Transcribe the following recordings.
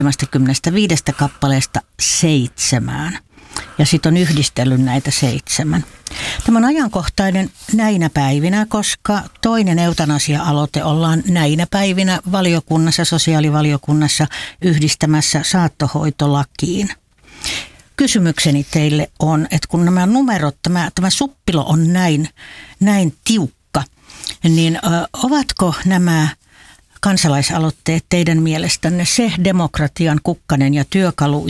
75 kappaleesta 7. Ja sitten on yhdistellyt näitä 7. Tämä on ajankohtainen näinä päivinä, koska toinen eutanasia-aloite ollaan näinä päivinä valiokunnassa, sosiaalivaliokunnassa yhdistämässä saattohoitolakiin. Kysymykseni teille on, että kun nämä numerot, tämä suppilo on näin tiukka, niin ovatko nämä kansalaisaloitteet teidän mielestänne se demokratian kukkanen ja työkalu,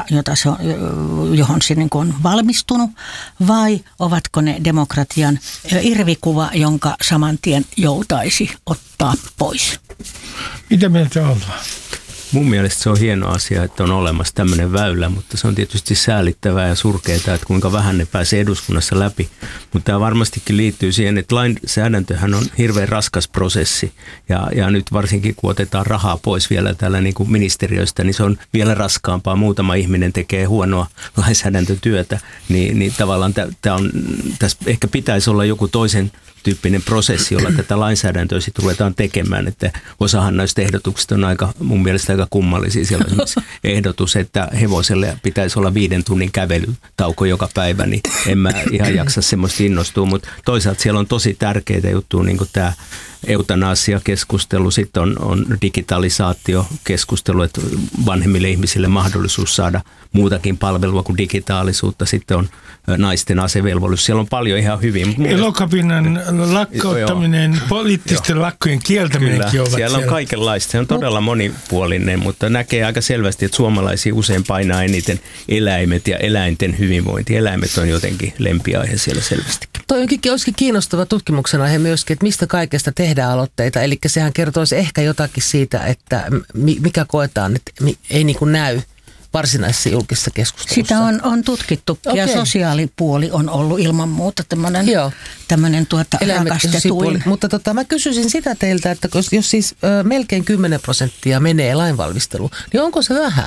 johon se niin kuin on valmistunut, vai ovatko ne demokratian irvikuva, jonka saman tien joutaisi ottaa pois? Mitä mieltä ollaan? Mun mielestä se on hieno asia, että on olemassa tämmöinen väylä, mutta se on tietysti säälittävää ja surkeaa, että kuinka vähän ne pääsee eduskunnassa läpi. Mutta tämä varmastikin liittyy siihen, että lainsäädäntöhän on hirveän raskas prosessi ja nyt varsinkin kun otetaan rahaa pois vielä täällä niin kuin ministeriöistä, niin se on vielä raskaampaa. Muutama ihminen tekee huonoa lainsäädäntötyötä, niin tavallaan tässä ehkä pitäisi olla joku toisen tyyppinen prosessi, jolla tätä lainsäädäntöä sitten ruvetaan tekemään, että osahan näistä ehdotuksista on mun mielestä aika kummallisia. Siellä on esimerkiksi ehdotus, että hevoselle pitäisi olla 5 tunnin kävelytauko joka päivä, niin en mä ihan jaksa semmoista innostua, mutta toisaalta siellä on tosi tärkeitä juttuja, niin kuin tämä eutanasia-keskustelu, sitten on digitalisaatio-keskustelu, että vanhemmille ihmisille mahdollisuus saada muutakin palvelua kuin digitaalisuutta, sitten on naisten asevelvollisuus, siellä on paljon ihan hyvin. Elokapinan lakkauttaminen, poliittisten lakkojen kieltäminenkin ovat siellä on kaikenlaista, se on todella monipuolinen, mutta näkee aika selvästi, että suomalaisia usein painaa eniten eläimet ja eläinten hyvinvointi. Eläimet on jotenkin lempiaihe siellä selvästikin. Toi olisikin kiinnostava tutkimuksen aihe myöskin, että mistä kaikesta tehdään aloitteita, eli sehän kertoisi ehkä jotakin siitä, että mikä koetaan, että ei niin kuin näy varsinaisessa julkisessa keskustelussa. Sitä on tutkittu ja sosiaalipuoli on ollut ilman muuta tämmöinen rakastetuin. Mutta mä kysyisin sitä teiltä, että jos siis melkein 10% menee lainvalmisteluun, niin onko se vähän?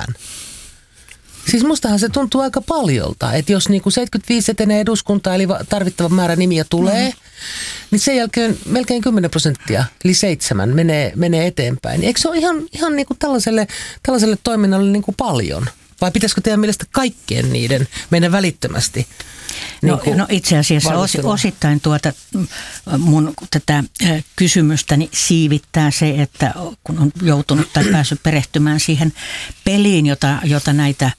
Siis mustahan se tuntuu aika paljolta, että jos niinku 75 etenee eduskuntaa, eli tarvittava määrä nimiä tulee, niin sen jälkeen melkein 10%, eli 7, menee eteenpäin. Eikö se ole ihan niinku tällaiselle toiminnalle niinku paljon? Vai pitäisikö teidän mielestä kaikkien niiden mennä välittömästi? No itse asiassa osittain mun tätä kysymystäni siivittää se, että kun on joutunut tai päässyt perehtymään siihen peliin, jota näitä,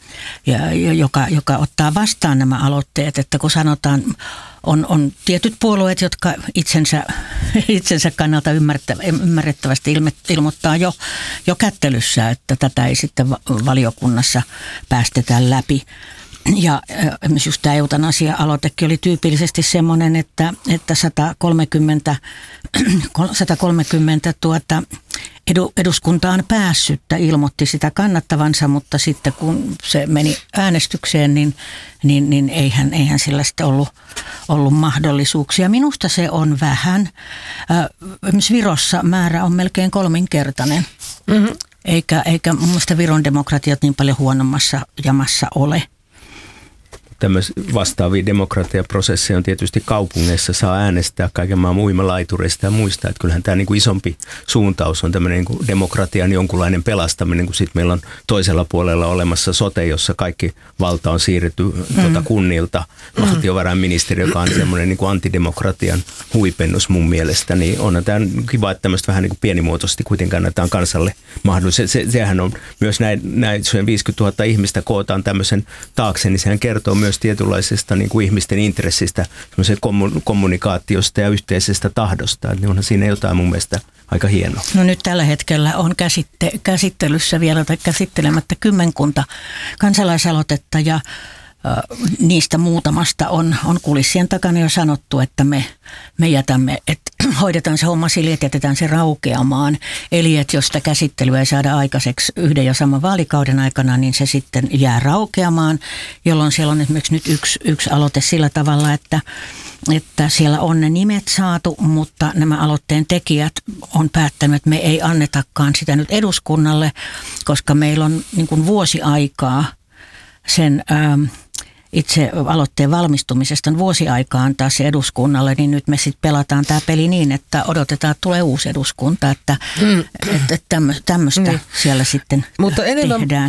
joka ottaa vastaan nämä aloitteet, että kun sanotaan, on tietyt puolueet, jotka itsensä kannalta ymmärrettävästi ilmoittaa jo kättelyssä, että tätä ei sitten valiokunnassa päästetä läpi. Ja esimerkiksi just tämä eutanasia-aloitekin oli tyypillisesti semmoinen, että 130 eduskuntaan päässyttä ilmoitti sitä kannattavansa, mutta sitten kun se meni äänestykseen, niin eihän sillä sitten ollut mahdollisuuksia. Minusta se on vähän. Esimerkiksi Virossa määrä on melkein 3-kertainen, eikä mun mielestä Viron demokratiat niin paljon huonommassa jamassa ole. Tämmöisiä vastaavia demokratiaprosesseja on tietysti kaupungeissa, saa äänestää kaiken maan uimalaitureista ja muista. Että kyllähän tämä niin kuin isompi suuntaus on tämmöinen niin kuin demokratian jonkunlainen pelastaminen, kun sitten meillä on toisella puolella olemassa sote, jossa kaikki valta on siirretty kunnilta. Valtiovarainministeri, joka on semmoinen niin kuin antidemokratian huipennus mun mielestä, niin onhan tämä kiva, että tämmöistä vähän niin kuin pienimuotoisesti kuitenkin annetaan kansalle mahdollisuus. Sehän on myös näin 50 000 ihmistä kootaan tämmöisen taakse, niin sehän kertoo myös tietynlaisesta niin kuin ihmisten intressistä, kommunikaatiosta ja yhteisestä tahdosta. Niin onhan siinä jotain mun mielestä aika hienoa. No nyt tällä hetkellä on käsittelyssä vielä tai käsittelemättä 10 kansalaisaloitetta ja niistä muutamasta on kulissien takana jo sanottu, että me jätämme, että hoidetaan se homma sille, että jätetään se raukeamaan. Eli että jos sitä käsittelyä ei saada aikaiseksi yhden ja saman vaalikauden aikana, niin se sitten jää raukeamaan, jolloin siellä on esimerkiksi nyt yksi aloite sillä tavalla, että siellä on ne nimet saatu, mutta nämä aloitteen tekijät on päättänyt, että me ei annetakaan sitä nyt eduskunnalle, koska meillä on niin kuin vuosi aikaa sen itse aloitteen valmistumisesta on vuosi aikaa antaa se eduskunnalle, niin nyt me sitten pelataan tämä peli niin, että odotetaan, että tulee uusi eduskunta, että tämmöistä siellä sitten Mutta enemmän tehdään.